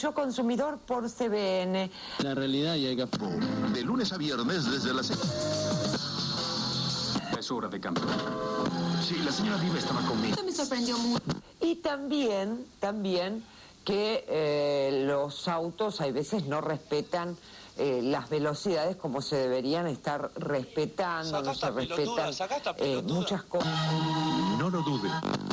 Yo Consumidor por CBN. La realidad y hay que... De lunes a viernes desde las... Es hora de cambiar. Sí, la señora Diva estaba conmigo. Me sorprendió mucho. Y también que los autos hay veces no respetan las velocidades como se deberían estar respetando, no se respetan muchas cosas. No lo dude.